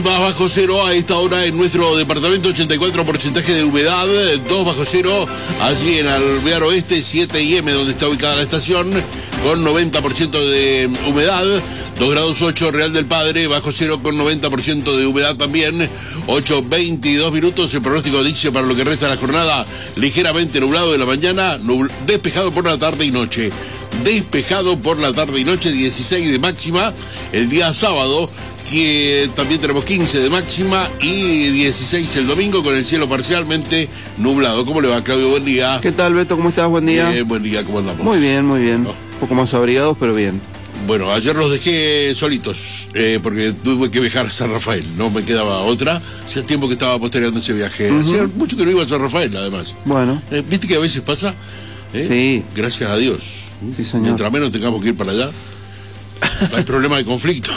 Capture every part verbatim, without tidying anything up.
Más bajo cero a esta hora en nuestro departamento, ochenta y cuatro por ciento de humedad, dos bajo cero allí en Alvear Oeste, siete I M donde está ubicada la estación, con noventa por ciento de humedad, dos grados ocho Real del Padre, bajo cero con noventa por ciento de humedad también, ocho veintidós minutos, el pronóstico dice para lo que resta de la jornada, ligeramente nublado de la mañana, nubl- despejado por la tarde y noche. Despejado por la tarde y noche, dieciséis de máxima, el día sábado, que también tenemos quince de máxima y dieciséis el domingo con el cielo parcialmente nublado. ¿Cómo le va, Claudio? Buen día. ¿Qué tal, Beto? ¿Cómo estás? Buen día. Eh, buen día, ¿cómo andamos? Muy bien, muy bien. ¿No? Un poco más abrigados, pero bien. Bueno, ayer los dejé solitos, eh, porque tuve que viajar a San Rafael, no me quedaba otra. Hacía tiempo que estaba postergando ese viaje. Uh-huh. Hacía mucho que no iba a San Rafael, además. Bueno. Eh, ¿Viste que a veces pasa? ¿Eh? Sí. Gracias a Dios. Sí, señor. Mientras menos tengamos que ir para allá, no hay problema de conflicto.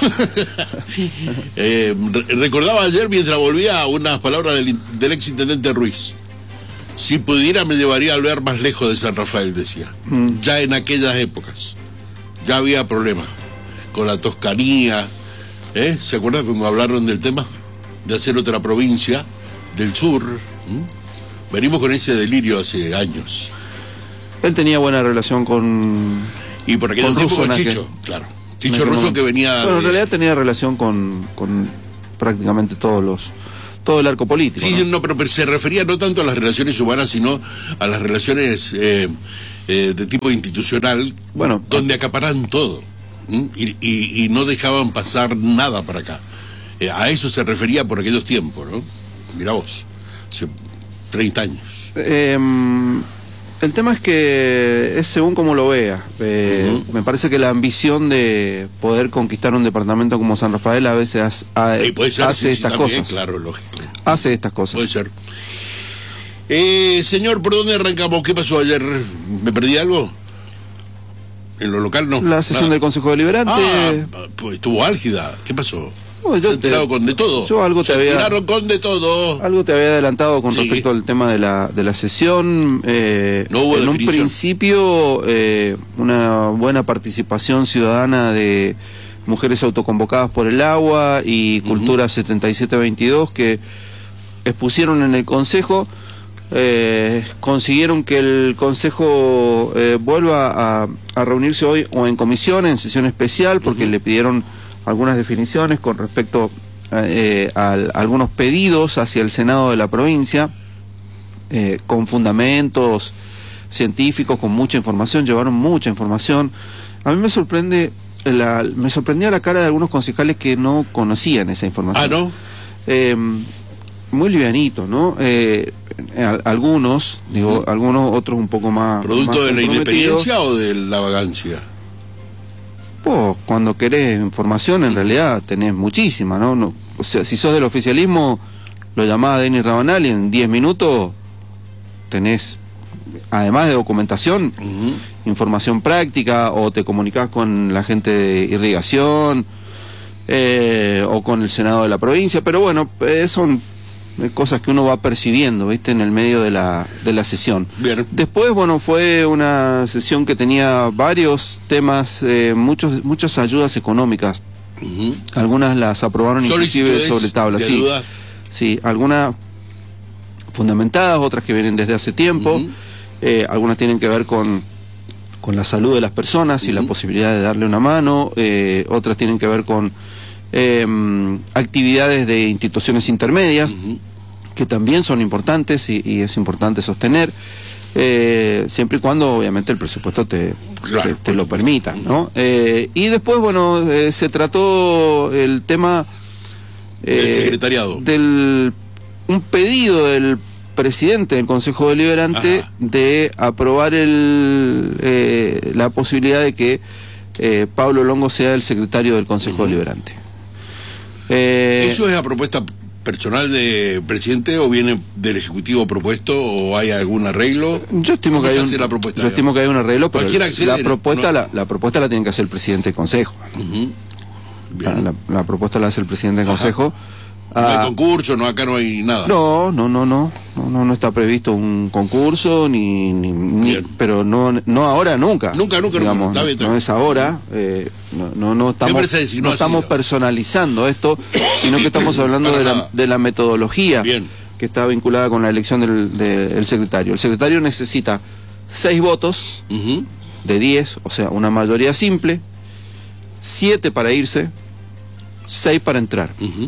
eh, re- recordaba ayer mientras volvía unas palabras del, del exintendente Ruiz. Si pudiera me llevaría a Alvear más lejos de San Rafael, decía. Mm. Ya en aquellas épocas ya había problemas con la Toscanía. ¿eh? ¿Se acuerdan cuando hablaron del tema de hacer otra provincia del sur? ¿Mm? Venimos con ese delirio hace años. Él tenía buena relación con... Y por aquellos tiempos con Chicho, que... claro. Chicho Russo que venía... Bueno, de... en realidad tenía relación con, con prácticamente todos los... todo el arco político. Sí, ¿no? no, pero, pero se refería no tanto a las relaciones humanas, sino a las relaciones eh, eh, de tipo institucional, bueno, donde acaparan todo, y, y, y no dejaban pasar nada para acá. Eh, a eso se refería por aquellos tiempos, ¿no? Mirá vos, hace treinta años. Eh, el tema es que es según como lo vea. Eh, uh-huh. Me parece que la ambición de poder conquistar un departamento como San Rafael a veces ha, eh, ser, hace sí, estas sí, cosas. También, claro, lógico. Hace estas cosas. Puede ser. Eh, señor, ¿por dónde arrancamos? ¿Qué pasó ayer? ¿Me perdí algo? ¿En lo local no? La sesión Nada. del Consejo Deliberante. Ah, pues estuvo álgida. ¿Qué pasó? Bueno, yo Se enteraron te, con de todo. Yo algo te Se había, enteraron con de todo. Algo te había adelantado con sí. respecto al tema de la, de la sesión. Eh, no hubo en definición. Un principio, eh, una buena participación ciudadana de mujeres autoconvocadas por el agua y Cultura uh-huh. setenta y siete veintidós que expusieron en el Consejo. Eh, consiguieron que el Consejo eh, vuelva a, a reunirse hoy o en comisión, en sesión especial, porque uh-huh. le pidieron algunas definiciones con respecto eh, a, a algunos pedidos hacia el Senado de la provincia, eh, con fundamentos científicos, con mucha información, llevaron mucha información. A mí me sorprende, la, me sorprendía la cara de algunos concejales que no conocían esa información. Ah, ¿no? Eh, muy livianito, ¿no? Eh, algunos, digo, uh-huh. algunos, otros un poco más... ¿Producto más de la inexperiencia o de la vagancia? Vos, cuando querés información, en realidad tenés muchísima, ¿no? no o sea, si sos del oficialismo, lo llamás a Denis Rabanal y en diez minutos tenés, además de documentación, uh-huh. información práctica, o te comunicás con la gente de irrigación, eh, o con el Senado de la provincia, pero bueno, eh, son cosas que uno va percibiendo, ¿viste? En el medio de la, de la sesión. Bien. Después, bueno, fue una sesión que tenía varios temas, eh, muchos, muchas ayudas económicas. Uh-huh. Algunas las aprobaron inclusive sobre tabla. Sí, ayuda. sí, algunas fundamentadas, otras que vienen desde hace tiempo. Uh-huh. eh, algunas tienen que ver con, con la salud de las personas y uh-huh. la posibilidad de darle una mano. Eh, otras tienen que ver con Eh, actividades de instituciones intermedias, uh-huh. que también son importantes y, y es importante sostener, eh, siempre y cuando obviamente el presupuesto te, claro, te, te lo permita, ¿no? Eh, y después, bueno, eh, se trató el tema eh, el secretariado del un pedido del presidente del Consejo Deliberante Ajá. de aprobar el eh, la posibilidad de que eh, Pablo Longo sea el secretario del Consejo uh-huh. Deliberante. Eh, ¿Eso es la propuesta personal del presidente o viene del Ejecutivo propuesto o hay algún arreglo? Yo estimo que hay un, la propuesta, yo estimo que hay un arreglo, pero acceder, la propuesta no. la, la propuesta la tiene que hacer el presidente del Consejo. Uh-huh. la, la, la propuesta la hace el presidente del Consejo. No hay concurso, no, acá no hay nada. No, no, no, no, no, no, no está previsto un concurso, ni, ni, ni pero no, no ahora, nunca. Nunca, nunca, digamos, nunca. Está bien, está no bien. es ahora, eh, no, no, no estamos, se no estamos personalizando esto, sino que estamos hablando de la, de la metodología bien. que está vinculada con la elección del, del secretario. El secretario necesita seis votos uh-huh. de diez, o sea, una mayoría simple, siete para irse, seis para entrar. Uh-huh.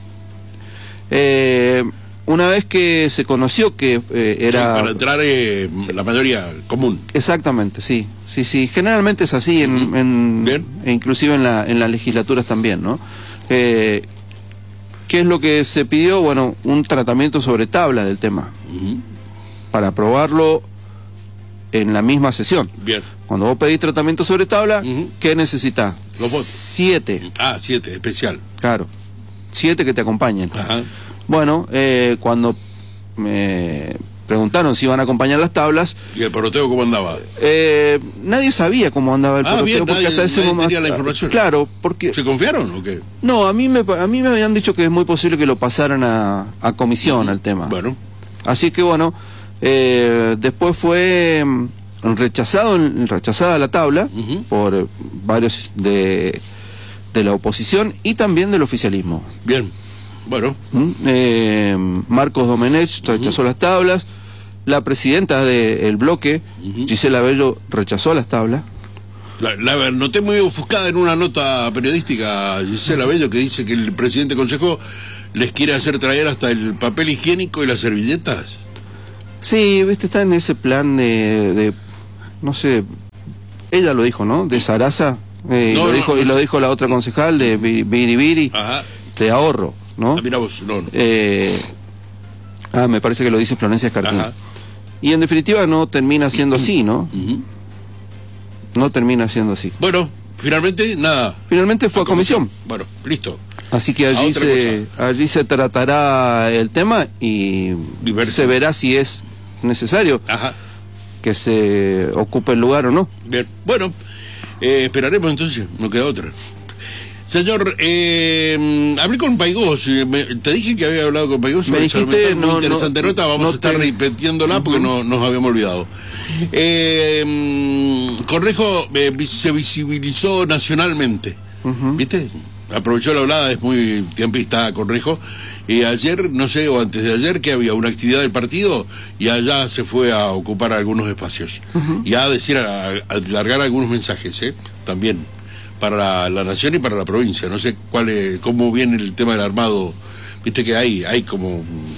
Eh, una vez que se conoció que eh, era... Sí, para entrar eh, la mayoría común. Exactamente, sí, sí, sí. Generalmente es así, en, uh-huh. en, Bien. E inclusive en, la, en las legislaturas también, ¿no? Eh, ¿Qué es lo que se pidió? Bueno, un tratamiento sobre tabla del tema, uh-huh. para aprobarlo en la misma sesión. Bien. Cuando vos pedís tratamiento sobre tabla, uh-huh. ¿qué necesitas? Los votos. Siete. Ah, siete, especial. Claro. Siete que te acompañen. Ajá. Bueno, eh, cuando me preguntaron si iban a acompañar las tablas... ¿Y el poroteo cómo andaba? Eh, nadie sabía cómo andaba el ah, poroteo. Bien, porque nadie, hasta ese nadie momento... tenía la información. Claro, porque... ¿Se confiaron o qué? No, a mí me, a mí me habían dicho que es muy posible que lo pasaran a, a comisión, uh-huh. al tema. Bueno. Así que bueno, eh, después fue rechazado, rechazada la tabla uh-huh. por varios de... de la oposición y también del oficialismo. Bien, bueno. ¿Mm? Eh, Marcos Domenech rechazó uh-huh. las tablas, la presidenta del bloque, uh-huh. Gisela Bello, rechazó las tablas. La, la noté muy ofuscada en una nota periodística, Gisela Bello, que dice que el presidente Consejo les quiere hacer traer hasta el papel higiénico y las servilletas. Sí, viste, está en ese plan de, de no sé, ella lo dijo, ¿no? De Sarasa. Eh, no, y, lo no, dijo, no, y lo dijo la otra concejal de Biribiri, de ahorro, ¿no? Ah, mira vos, no, no. Eh, ah, me parece que lo dice Florencia Escartín. Y en definitiva no termina siendo así, ¿no? Uh-huh. No termina siendo así. Bueno, finalmente nada. Finalmente fue a, a comisión. comisión. Bueno, listo. Así que allí se, allí se tratará el tema y Diverso. se verá si es necesario Ajá. que se ocupe el lugar o no. Bien, bueno. Eh, esperaremos entonces, no queda otra. Señor, eh, hablé con Paigós, me, te dije que había hablado con Paigós, me dijiste, muy no, interesante no, nota, vamos no a estar te... repitiéndola porque uh-huh. no, nos habíamos olvidado. Eh, Cornejo eh, se visibilizó nacionalmente, uh-huh. ¿viste? Aprovechó la hablada, es muy tiempista Cornejo, y ayer, no sé, o antes de ayer, que había una actividad del partido y allá se fue a ocupar algunos espacios uh-huh. y a decir, a, a largar algunos mensajes, ¿eh? También para la, la nación y para la provincia. No sé cuál es, cómo viene el tema del armado, viste que hay, hay como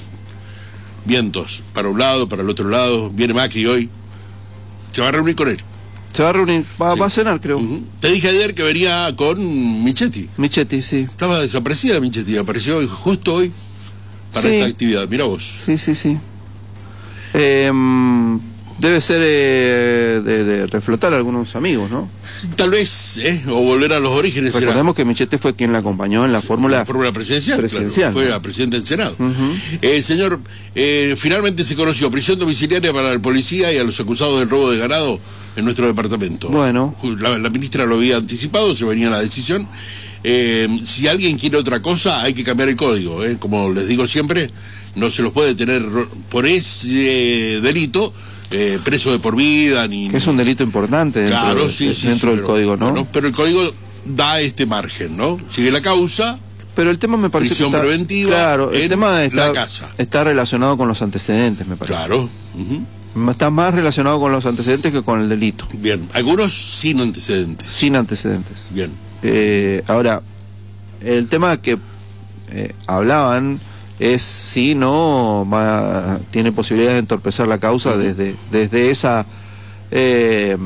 vientos para un lado, para el otro lado. Viene Macri hoy, se va a reunir con él. Se va a reunir, va, sí. va a cenar, creo. Uh-huh. Te dije ayer que venía con Michetti. Michetti, sí. Estaba desaparecida Michetti, apareció justo hoy para sí. esta actividad. Mira vos. Sí, sí, sí. Eh, debe ser eh, de, de reflotar a algunos amigos, ¿no? Tal vez, ¿eh? O volver a los orígenes. Recordemos será. que Michetti fue quien la acompañó en la sí, fórmula... La fórmula presidencial, presidencial claro. Fue la presidenta del Senado. Uh-huh. eh, señor, eh, finalmente se conoció prisión domiciliaria para el policía y a los acusados del robo de ganado en nuestro departamento. Bueno. La, la ministra lo había anticipado, se venía la decisión. Eh, si alguien quiere otra cosa, hay que cambiar el código. ¿eh? Como les digo siempre, no se los puede tener por ese eh, delito eh, preso de por vida. Ni, que es un delito importante dentro, claro, sí, de, sí, dentro sí, del pero, código, ¿no? Bueno, pero el código da este margen, ¿no? Sigue la causa. Pero el tema me parece prisión que está, preventiva. Claro, el tema está, la casa. está relacionado con los antecedentes, me parece. Claro. Uh-huh. Está más relacionado con los antecedentes que con el delito. Bien, algunos sin antecedentes. Sin antecedentes. Bien. Eh, ahora, el tema que eh, hablaban es si no va, tiene posibilidades de entorpecer la causa uh-huh. desde, desde esa eh,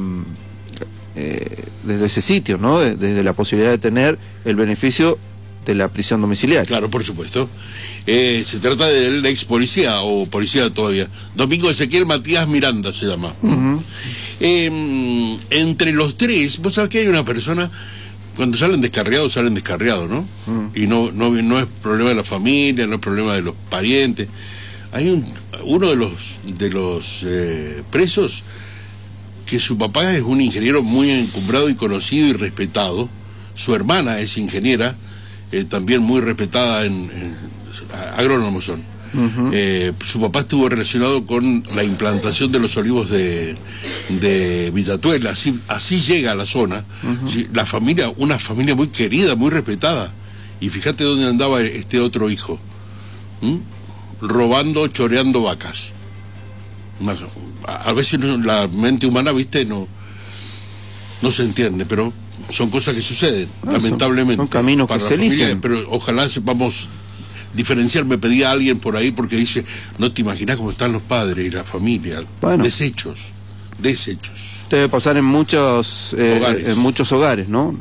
eh, desde ese sitio, ¿no? Desde, desde la posibilidad de tener el beneficio de la prisión domiciliaria. Claro, por supuesto. Eh, se trata del ex policía, o policía todavía, Domingo Ezequiel Matías Miranda se llama. Uh-huh. Eh, entre los tres, vos sabés que hay una persona, cuando salen descarriados, salen descarriados, ¿no? Uh-huh. Y no, no, no es problema de la familia, no es problema de los parientes. Hay un, uno de los, de los eh, presos, que su papá es un ingeniero muy encumbrado y conocido y respetado, su hermana es ingeniera, eh, también muy respetada en, en agrónomos son. Uh-huh. eh, su papá estuvo relacionado con la implantación de los olivos de, de Villatuela, así, así llega a la zona. Uh-huh. Sí, la familia, una familia muy querida, muy respetada. Y fíjate dónde andaba este otro hijo, ¿Mm? robando, choreando vacas. A veces no, la mente humana, viste, no, no se entiende, pero son cosas que suceden, ah, lamentablemente. Son, son caminos para que se familia, eligen. Pero ojalá sepamos diferenciar. Me pedía a alguien por ahí porque dice, no te imaginas cómo están los padres y la familia. Bueno, desechos, desechos. Debe pasar en muchos eh, hogares. En muchos hogares, ¿no?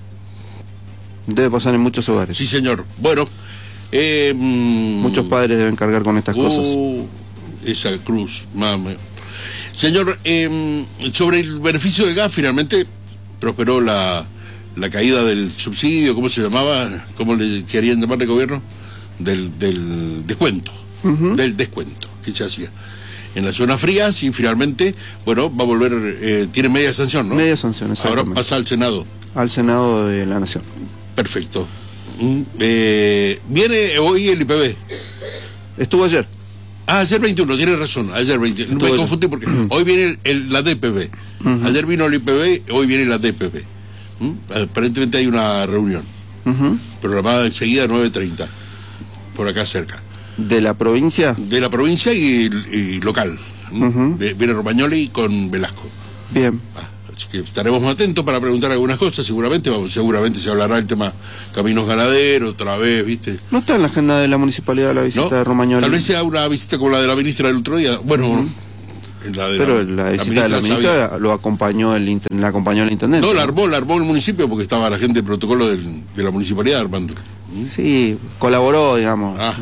Debe pasar en muchos hogares. Sí, señor. Bueno, eh, muchos padres deben cargar con estas uh, cosas. Esa cruz, mami. Señor, eh, sobre el beneficio de gas, finalmente prosperó la, la caída del subsidio, ¿cómo se llamaba? ¿Cómo le querían llamar el gobierno? Del, del descuento, uh-huh. del descuento que se hacía en las zonas frías, y finalmente, bueno, va a volver, eh, tiene media sanción, ¿no? Media sanción, exactamente. Ahora pasa al Senado. Al Senado de la Nación. Perfecto. Mm, eh, viene hoy el I P B. Estuvo ayer. Ah, ayer veintiuno, tienes razón, ayer veintiuno. Estuvo Me confundí porque hoy viene el, el, la D P B. Uh-huh. Ayer vino el I P B, hoy viene la D P B. ¿Mm? Aparentemente hay una reunión. Uh-huh. Programada enseguida a nueve treinta. Por acá cerca. ¿De la provincia? De la provincia y, y local. Uh-huh. Viene Romagnoli con Velasco. Bien. Ah, así que estaremos atentos para preguntar algunas cosas. Seguramente vamos, seguramente se hablará el tema caminos ganaderos otra vez, ¿viste? ¿No está en la agenda de la municipalidad la visita ¿No? de Romagnoli? Tal vez sea una visita como la de la ministra del otro día. Bueno, uh-huh. la de pero la, la visita la de la ministra sabía. lo acompañó el la acompañó el intendente. No, la armó, la armó el municipio porque estaba la gente de protocolo del, de la municipalidad armando. Sí, colaboró, digamos, ah.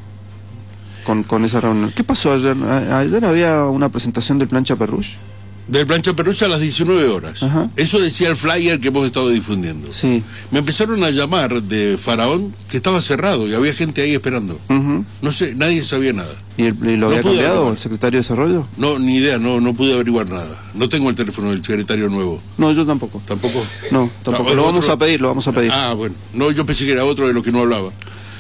con, con esa reunión. ¿Qué pasó ayer? Ayer había una presentación del Plan Chaperruch. Del Plan Chaperruch a las diecinueve horas. Ajá. Eso decía el flyer que hemos estado difundiendo. Sí. Me empezaron a llamar de Faraón, que estaba cerrado y había gente ahí esperando. Uh-huh. No sé, nadie sabía nada. ¿Y, el, y lo no había cambiado averiguar. el secretario de Desarrollo? No, ni idea, no, no pude averiguar nada. No tengo el teléfono del secretario nuevo. No, yo tampoco. ¿Tampoco? No, tampoco. No, lo vamos otro... a pedir, lo vamos a pedir. Ah, bueno. No, yo pensé que era otro de los que no hablaba.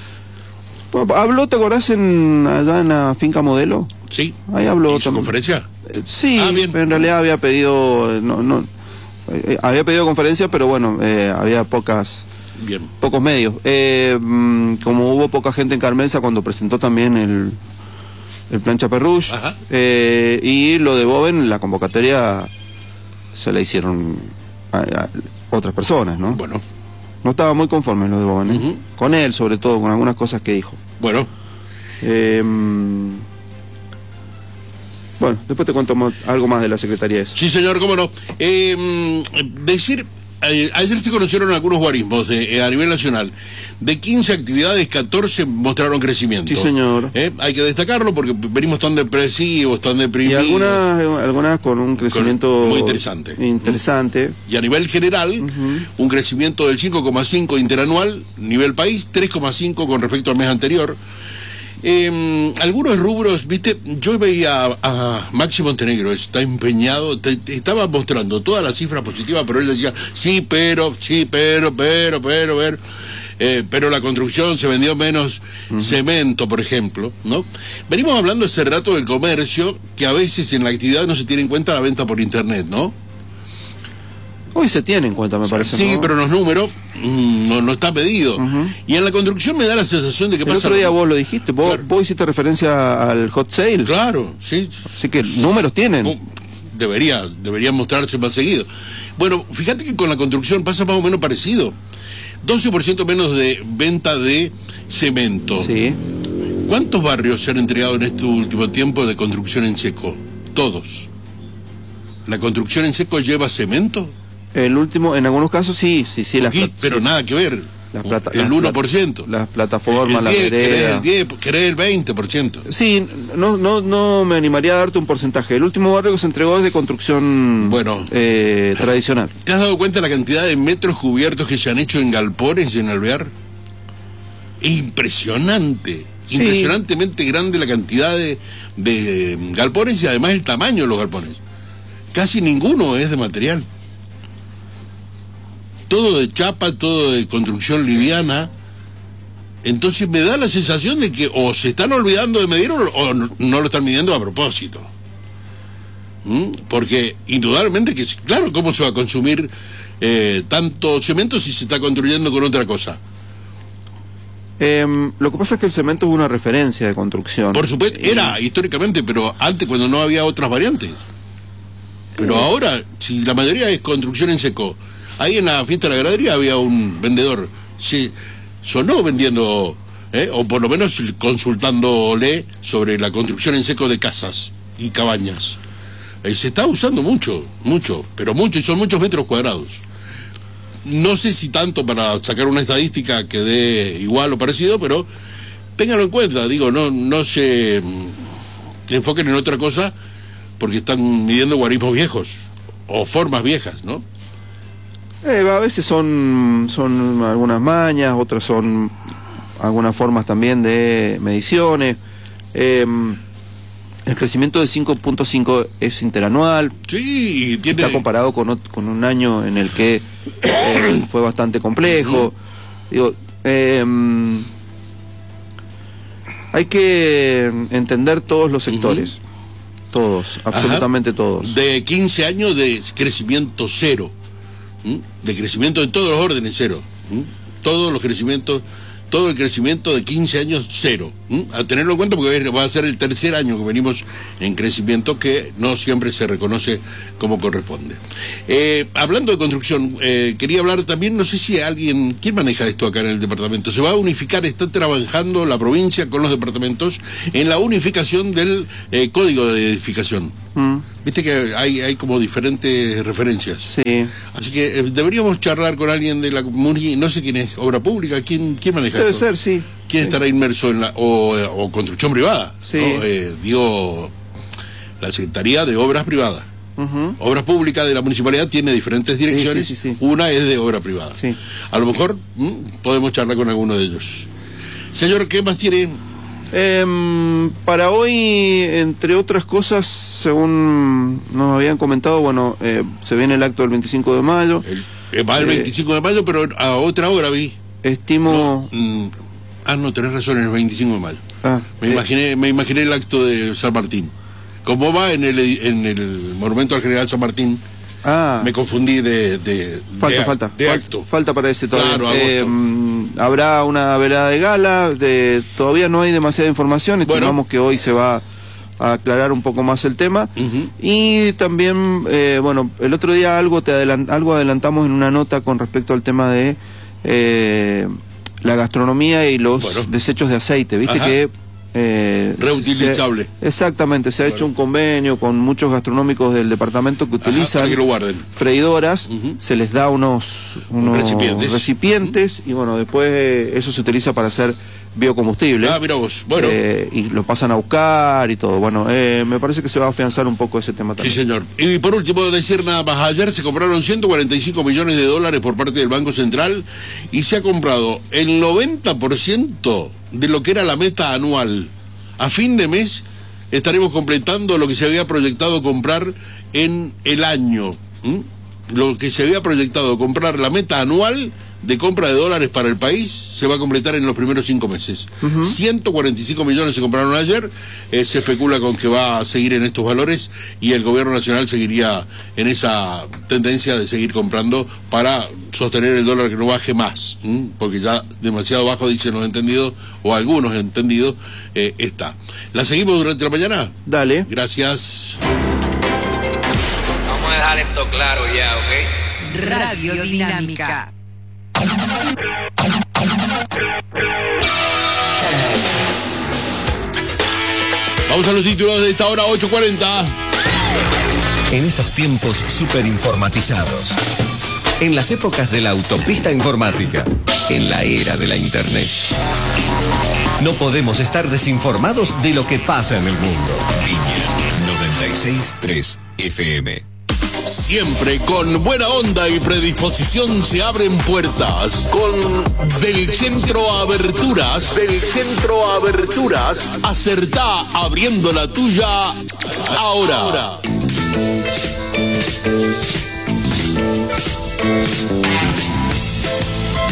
¿Habló, te acordás, en, allá en la finca Modelo? Sí. Ahí habló. ¿En su conferencia? Eh, sí, ah, pero en realidad había pedido, no, no, eh, había pedido conferencia, pero bueno, eh, había pocas, bien. pocos medios. Eh, como hubo poca gente en Carmenza cuando presentó también el, el Plan Chaperruch, eh, y lo de Boven, la convocatoria se la hicieron a, a otras personas, ¿no? Bueno. No estaba muy conforme lo de Boven, ¿eh? Uh-huh. Con él, sobre todo, con algunas cosas que dijo. Bueno. Eh, bueno, después te cuento algo más de la Secretaría de eso. Sí, señor, cómo no. Eh, decir, eh, ayer se conocieron algunos guarismos de, eh, a nivel nacional. De quince actividades, catorce mostraron crecimiento. Sí, señor. ¿Eh? Hay que destacarlo porque venimos tan depresivos, tan deprimidos. Y algunas, algunas con un crecimiento... Con, muy interesante. Interesante. Y a nivel general, uh-huh. un crecimiento del cinco coma cinco interanual, nivel país, tres coma cinco con respecto al mes anterior. Eh, algunos rubros, viste, yo veía a, a Maxi Montenegro, está empeñado, te, te estaba mostrando todas las cifras positivas, pero él decía, sí, pero, sí, pero, pero, pero, pero, eh, pero la construcción se vendió menos uh-huh. cemento, por ejemplo, ¿no? Venimos hablando hace rato del comercio, que a veces en la actividad no se tiene en cuenta la venta por internet, ¿no? Hoy se tiene en cuenta, me parece. Sí, ¿no? pero los números mmm, no, no está pedido. Uh-huh. Y en la construcción me da la sensación de que el pasa... El otro día vos lo dijiste, vos, claro. vos hiciste referencia al hot sale. Claro, sí. Así que sí, números tienen. Debería, debería mostrarse más seguido. Bueno, fíjate que con la construcción pasa más o menos parecido. doce por ciento menos de venta de cemento. Sí. ¿Cuántos barrios se han entregado en este último tiempo de construcción en seco? Todos. ¿La construcción en seco lleva cemento? El último, en algunos casos sí, sí, sí. Las plat- pero sí. Nada que ver. Las plata- el las uno por ciento. Las plataformas, la vereda. El diez, ¿querés el veinte por ciento? Sí, no, no, no me animaría a darte un porcentaje. El último barrio que se entregó es de construcción bueno, eh, tradicional. ¿Te has dado cuenta de la cantidad de metros cubiertos que se han hecho en galpones y en alvear? Es impresionante. Sí. Impresionantemente grande la cantidad de, de galpones y además el tamaño de los galpones. Casi ninguno es de material. Todo de chapa, todo de construcción liviana, Entonces me da la sensación de que o se están olvidando de medir o, o no, no lo están midiendo a propósito. ¿Mm? Porque indudablemente que, claro, ¿cómo se va a consumir eh, tanto cemento si se está construyendo con otra cosa? Eh, lo que pasa es que el cemento es una referencia de construcción. Por supuesto, era históricamente, pero antes cuando no había otras variantes. Pero eh. ahora, si la mayoría es construcción en seco, ahí en la fiesta de la ganadería había un vendedor, se sonó vendiendo, eh, o por lo menos consultándole sobre la construcción en seco de casas y cabañas. Eh, se está usando mucho, mucho, pero mucho, y son muchos metros cuadrados. No sé si tanto para sacar una estadística que dé igual o parecido, pero ténganlo en cuenta, digo, no, no se enfoquen en otra cosa porque están midiendo guarismos viejos o formas viejas, ¿no? Eh, a veces son, son algunas mañas, otras son algunas formas también de mediciones. Eh, el crecimiento de cinco punto cinco es interanual. Sí, tiene... Está comparado con, con un año en el que eh, fue bastante complejo. Digo, eh, hay que entender todos los sectores. Uh-huh. Todos, absolutamente Ajá. todos. De quince años de crecimiento cero. ¿Mm? De crecimiento en todos los órdenes cero. ¿Mm? Todos los crecimientos, todo el crecimiento de quince años cero. ¿Mm? A tenerlo en cuenta porque va a ser el tercer año que venimos en crecimiento, que no siempre se reconoce como corresponde. Eh, hablando de construcción, eh, quería hablar también, no sé si alguien, ¿quién maneja esto acá en el departamento? Se va a unificar, está trabajando la provincia con los departamentos en la unificación del eh, código de edificación. Mm. Viste que hay, hay como diferentes referencias. Sí. Así que eh, deberíamos charlar con alguien de la comunidad, no sé quién es, obra pública, ¿quién, quién maneja Debe esto? Debe ser, sí. ¿Quién sí. estará inmerso en la, o, o construcción privada? Sí. ¿No? Eh, digo, la Secretaría de Obras Privadas. Uh-huh. Obras Públicas de la Municipalidad tiene diferentes direcciones, sí, sí, sí, sí. Una es de obra privada. Sí. A lo mejor mmm, podemos charlar con alguno de ellos. Señor, ¿qué más tiene? Eh, para hoy, entre otras cosas, según nos habían comentado, bueno, eh, se viene el acto del veinticinco de mayo. El, eh, va el eh, veinticinco de mayo, pero a otra hora vi. Estimo... No, mm, ah, no, tenés razón, el veinticinco de mayo. Ah, me, eh, imaginé, me imaginé el acto de San Martín. Como va en el, en el Monumento al General San Martín, ah, me confundí de, de, falta, de, falta, de falta, acto. Falta para ese todavía. Claro, eh, habrá una velada de gala, de, todavía no hay demasiada información, estimamos bueno. que hoy se va a aclarar un poco más el tema. Uh-huh. Y también, eh, bueno, el otro día algo, te adelant, algo adelantamos en una nota con respecto al tema de eh, la gastronomía y los bueno. desechos de aceite, viste. Ajá. que Eh, reutilizable. Se, exactamente, se ha bueno. hecho un convenio con muchos gastronómicos del departamento que utilizan Ajá, que lo guarden. freidoras, uh-huh. se les da unos, unos recipientes, recipientes uh-huh. y bueno, después eh, eso se utiliza para hacer biocombustible. Ah, mira vos, bueno. Eh, y lo pasan a buscar y todo. Bueno, eh, me parece que se va a afianzar un poco ese tema también. Sí, señor. Y por último, decir nada más, ayer se compraron ciento cuarenta y cinco millones de dólares por parte del Banco Central y se ha comprado el noventa por ciento de lo que era la meta anual. A fin de mes estaremos completando lo que se había proyectado comprar en el año. ¿Mm? Lo que se había proyectado comprar, la meta anual de compra de dólares para el país, se va a completar en los primeros cinco meses. Uh-huh. ciento cuarenta y cinco millones se compraron ayer, eh, se especula con que va a seguir en estos valores y el gobierno nacional seguiría en esa tendencia de seguir comprando para sostener el dólar que no baje más, ¿m? porque ya demasiado bajo, dicen los entendidos, o algunos entendidos, eh, está. ¿La seguimos durante la mañana? Dale. Gracias. Vamos a dejar esto claro ya, ¿ok? Radio Dinámica. Vamos a los títulos de esta hora, ocho cuarenta. En estos tiempos súper informatizados, en las épocas de la autopista informática, en la era de la internet, no podemos estar desinformados de lo que pasa en el mundo. Piñas noventa y seis punto tres F M. Siempre con buena onda y predisposición se abren puertas. Con Del Centro Aberturas. Del Centro Aberturas. Acertá abriendo la tuya ahora. ahora.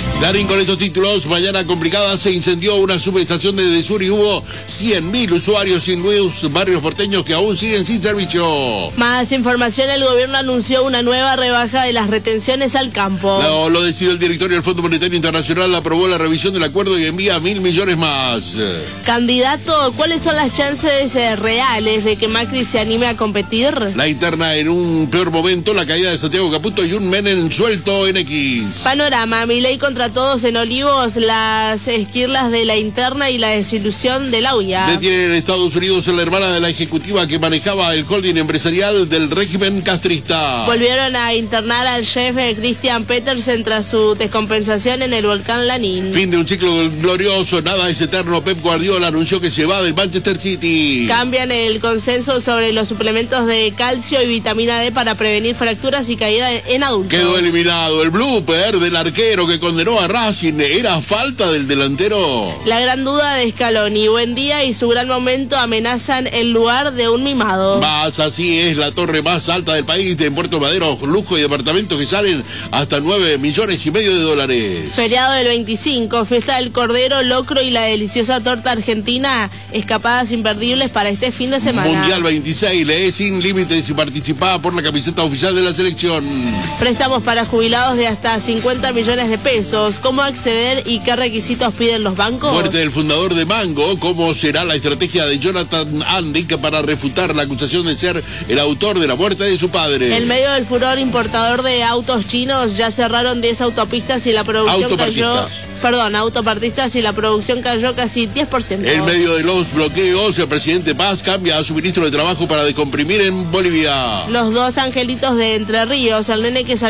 Darín, con estos títulos, mañana complicada, se incendió una subestación de Edesur y hubo cien mil usuarios sin luz, barrios porteños que aún siguen sin servicio. Más información, el gobierno anunció una nueva rebaja de las retenciones al campo. Lo, lo decidió el directorio del Fondo Monetario Internacional, aprobó la revisión del acuerdo y envía mil millones más. Candidato, ¿cuáles son las chances eh, reales de que Macri se anime a competir? La interna en un peor momento, la caída de Santiago Caputo y un Menem suelto en X. Panorama, Milei contra todos en Olivos, las esquirlas de la interna y la desilusión de la U I A. Detienen en Estados Unidos a la hermana de la ejecutiva que manejaba el holding empresarial del régimen castrista. Volvieron a internar al chef Christian Petersen tras su descompensación en el volcán Lanín. Fin de un ciclo glorioso, nada es eterno. Pep Guardiola anunció que se va del Manchester City. Cambian el consenso sobre los suplementos de calcio y vitamina D para prevenir fracturas y caída en adultos. Quedó eliminado el blooper del arquero que condenó a Racing. ¿Era falta del delantero? La gran duda de Scaloni. Buen día y su gran momento amenazan el lugar de un mimado. Más así es la torre más alta del país de Puerto Madero, lujo y departamentos que salen hasta nueve millones y medio de dólares. Feriado del veinticinco, fiesta del cordero, locro y la deliciosa torta argentina, escapadas imperdibles para este fin de semana. Mundial veintiséis, lee sin límites y participa por la camiseta oficial de la selección. Préstamos para jubilados de hasta cincuenta millones de pesos. ¿Cómo acceder y qué requisitos piden los bancos? Muerte del fundador de Mango. ¿Cómo será la estrategia de Jonathan Andick para refutar la acusación de ser el autor de la muerte de su padre? En medio del furor importador de autos chinos, ya cerraron diez autopistas y la producción cayó... Perdón, autopartistas y la producción cayó casi diez por ciento. En medio de los bloqueos, el presidente Paz cambia a su ministro de Trabajo para descomprimir en Bolivia. Los dos angelitos de Entre Ríos, el nene que salió